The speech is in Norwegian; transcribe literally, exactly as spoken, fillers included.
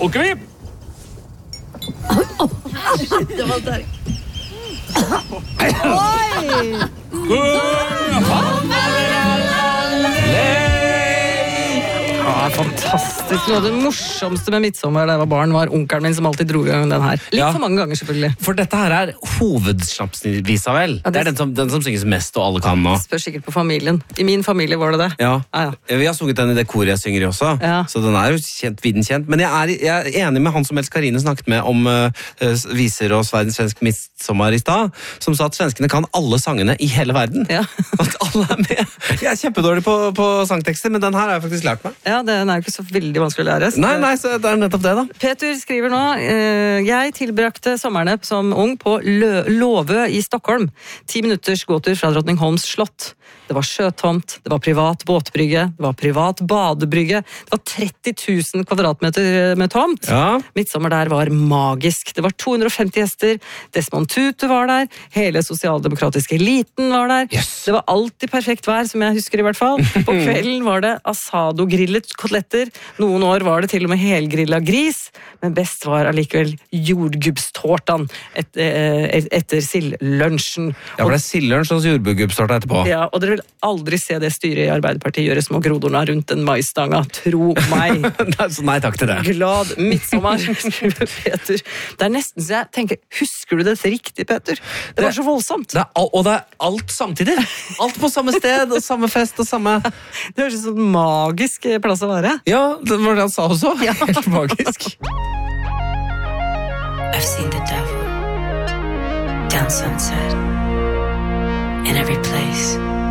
Onkel Vip! Det var der. Oi! Ja, fantastisk. Noe av det morsomste med Midtsommer da jeg var barn, var onkelen min som alltid dro i gang den her. Litt Ja. for mange ganger, selvfølgelig. For dette her er hovedsnapsvisa, vel? Ja, det... det- er den som, den som synges mest, og alle kan nå. Spør sikkert på familien. I min familie var det det. Ja. Ja, ja. Vi har sunget den i det koret jeg synger i også, Ja. så den er jo kjent, viden kjent. Men jeg er, jeg er enig med han som helst Karine snakket med om uh, viser og verdens svensk midtsommer i stad, som sa at svenskene kan alle sangene i hele verden. Ja. At alle er med. Jeg er kjempedårlig på, på sangtekster, men den her har jeg faktisk lært meg. Ja, den er jo ikke så veldig vanskelig å lære. så- Nei, nei, så det er nettopp det da. Peter skriver nå, eh, jeg tilbrakte sommerne som ung på Lø Lovø i Stockholm. Ti minutters gåtur fra Drottningholms slott. Det var sjøtomt, det var privat båtbrygge, det var privat badebrygge, det var tretti tusen kvadratmeter med tomt. Ja. Midtsommer der var magisk. Det var to hundre og femti gjester, Desmond Tutu var der, hele sosialdemokratiske eliten var der. Yes. Det var alltid perfekt vær, som jeg husker i hvert fall. På kvelden var det asado-grillet koteletter, noen år var det til og med helgrilla gris, men best var allikevel jordgubbstårtan et, et, etter sildlunsjen. Ja, for det er sildlunsj og jordbærgubbstårta etterpå. Ja, og dere vil aldri se det styret i Arbeiderpartiet gjøre små grodorna rundt den maisstanga, tro meg. Så nei takk til det. Glad midtsommer, skriver Peter. Det er nesten så jeg tenker, husker du dette riktig, Peter? Det var så voldsomt. Det er, al- og det er alt samtidig. Alt på samme sted, og samme fest, og samme... Det høres ut som en magisk plass å være. Ja, det var det han sa også. Helt magisk. I've seen the devil down Sunset in every place.